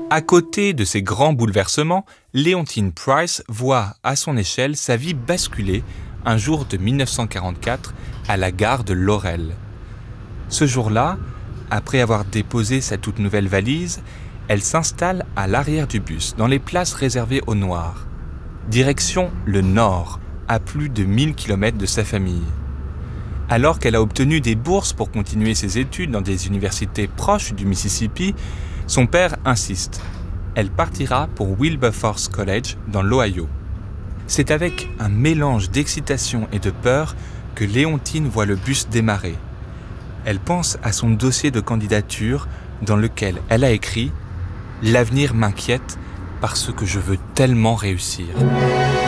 À côté de ces grands bouleversements, Léontine Price voit à son échelle sa vie basculer un jour de 1944 à la gare de Laurel. Ce jour-là, après avoir déposé sa toute nouvelle valise, elle s'installe à l'arrière du bus, dans les places réservées aux Noirs. Direction le Nord, à plus de 1000 km de sa famille. Alors qu'elle a obtenu des bourses pour continuer ses études dans des universités proches du Mississippi, son père insiste. Elle partira pour Wilberforce College dans l'Ohio. C'est avec un mélange d'excitation et de peur que Léontine voit le bus démarrer. Elle pense à son dossier de candidature dans lequel elle a écrit « L'avenir m'inquiète parce que je veux tellement réussir ».